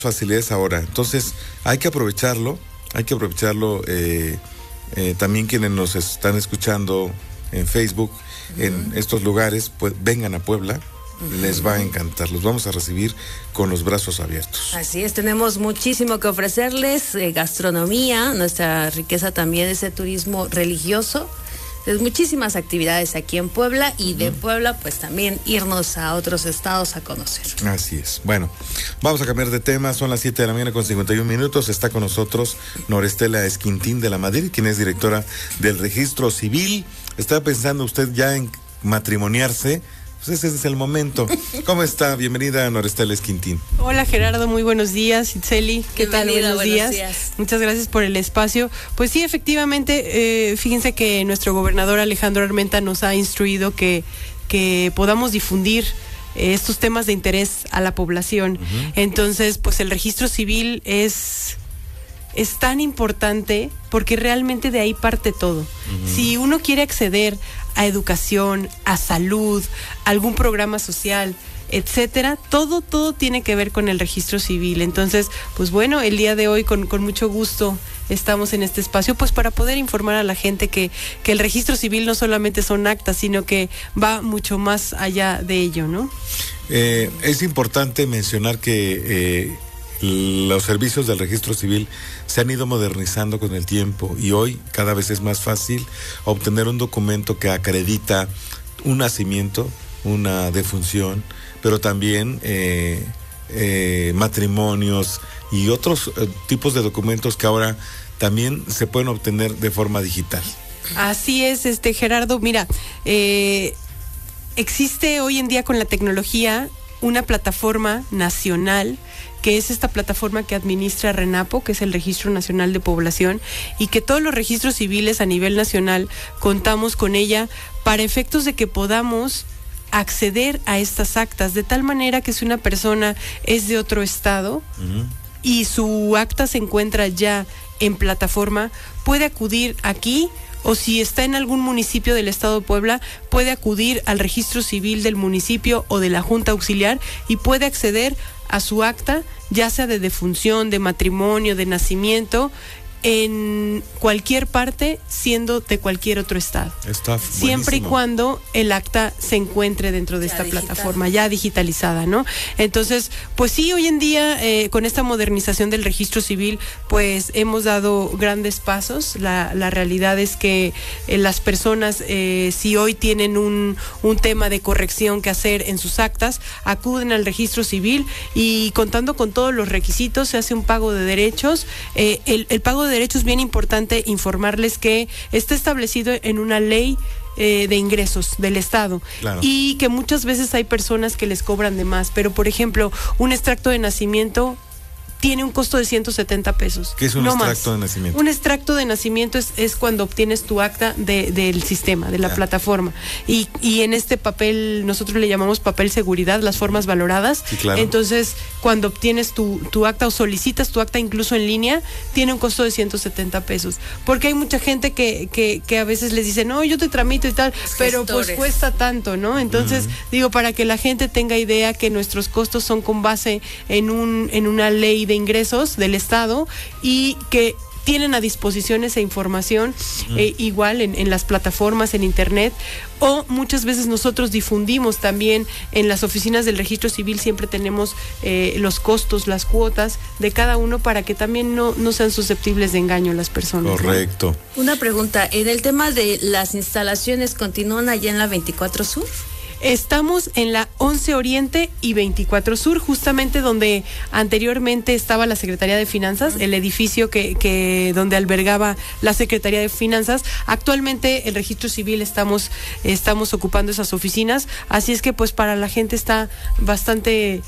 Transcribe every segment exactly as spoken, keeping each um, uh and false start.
facilidades ahora, entonces hay que aprovecharlo, hay que aprovecharlo eh, eh, también quienes nos están escuchando en Facebook, uh-huh. en estos lugares, pues vengan a Puebla, uh-huh. les va a encantar, los vamos a recibir con los brazos abiertos. Así es, tenemos muchísimo que ofrecerles, eh, gastronomía, nuestra riqueza también es el turismo religioso. Entonces, muchísimas actividades aquí en Puebla y de Puebla pues también irnos a otros estados a conocer. Así es. Bueno, vamos a cambiar de tema, son las siete de la mañana con cincuenta y un minutos, está con nosotros Norestela Esquintín de la Madrid, quien es directora del Registro Civil. ¿Está pensando usted ya en matrimoniarse? Pues ese es el momento. ¿Cómo está? Bienvenida, Norestela Esquintín. Hola, Gerardo, muy buenos días. Itzeli, ¿qué tal? Buenos, buenos días. días. Muchas gracias por el espacio. Pues sí, efectivamente, eh, fíjense que nuestro gobernador Alejandro Armenta nos ha instruido que, que podamos difundir eh, estos temas de interés a la población. Uh-huh. Entonces, pues el registro civil es... es tan importante porque realmente de ahí parte todo. Uh-huh. Si uno quiere acceder a educación, a salud, a algún programa social, etcétera, todo, todo tiene que ver con el registro civil. Entonces, pues bueno, el día de hoy con, con mucho gusto estamos en este espacio, pues para poder informar a la gente que, que el registro civil no solamente son actas, sino que va mucho más allá de ello, ¿no? Eh, es importante mencionar que eh, los servicios del registro civil se han ido modernizando con el tiempo y hoy cada vez es más fácil obtener un documento que acredita un nacimiento, una defunción, pero también eh, eh, matrimonios y otros eh, tipos de documentos que ahora también se pueden obtener de forma digital. Así es, este Gerardo, mira, eh, existe hoy en día con la tecnología una plataforma nacional que es esta plataforma que administra RENAPO, que es el Registro Nacional de Población, y que todos los registros civiles a nivel nacional contamos con ella para efectos de que podamos acceder a estas actas, de tal manera que si una persona es de otro estado uh-huh. y su acta se encuentra ya en plataforma, puede acudir aquí, o si está en algún municipio del estado de Puebla, puede acudir al registro civil del municipio o de la Junta Auxiliar y puede acceder a su acta, ya sea de defunción, de matrimonio, de nacimiento, en cualquier parte, siendo de cualquier otro estado. Está siempre y cuando el acta se encuentre dentro de ya esta digital. plataforma, ya digitalizada, ¿no? Entonces, pues sí, hoy en día, eh, con esta modernización del registro civil, pues hemos dado grandes pasos. La, la realidad es que eh, las personas, eh, si hoy tienen un, un tema de corrección que hacer en sus actas, acuden al registro civil y contando con todos los requisitos, se hace un pago de derechos. Eh, el, el pago de derechos, bien importante informarles que está establecido en una ley eh, de ingresos del Estado, claro. Y que muchas veces hay personas que les cobran de más, pero por ejemplo, un extracto de nacimiento tiene un costo de ciento setenta pesos. ¿Qué es un no extracto más. de nacimiento? Un extracto de nacimiento es, es cuando obtienes tu acta de, del sistema, de la ya. plataforma. Y, y en este papel, nosotros le llamamos papel seguridad, las formas valoradas. Sí, claro. Entonces, cuando obtienes tu, tu acta o solicitas tu acta incluso en línea, tiene un costo de ciento setenta pesos. Porque hay mucha gente que, que, que a veces les dice, no, yo te tramito y tal, los pero gestores. Pues cuesta tanto, ¿no? Entonces, uh-huh. digo, para que la gente tenga idea que nuestros costos son con base en, un, en una ley de de ingresos del Estado y que tienen a disposición esa información mm. eh, igual en, en las plataformas, en internet, o muchas veces nosotros difundimos también en las oficinas del registro civil, siempre tenemos eh, los costos, las cuotas de cada uno para que también no, no sean susceptibles de engaño las personas. Correcto. ¿No? Una pregunta, en el tema de las instalaciones, ¿continúan allá en la veinticuatro Sur? Estamos en la once Oriente y veinticuatro Sur, justamente donde anteriormente estaba la Secretaría de Finanzas, el edificio que, que donde albergaba la Secretaría de Finanzas. Actualmente el registro civil estamos, estamos ocupando esas oficinas, así es que pues para la gente está bastante,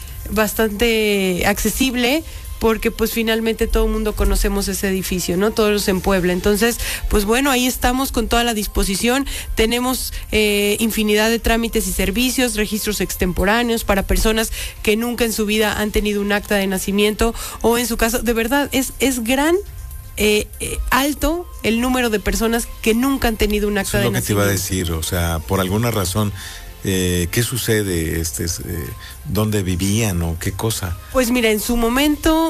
bastante accesible, porque pues finalmente todo el mundo conocemos ese edificio, ¿no? Todos en Puebla. Entonces, pues bueno, ahí estamos con toda la disposición. Tenemos eh, infinidad de trámites y servicios, registros extemporáneos para personas que nunca en su vida han tenido un acta de nacimiento o en su caso, de verdad, es, es gran eh, eh, alto el número de personas que nunca han tenido un acta de nacimiento. Eso es lo que te iba a decir, o sea, por alguna razón, eh, ¿qué sucede? Este, eh, ¿Dónde vivían o qué cosa? Pues mira, en su momento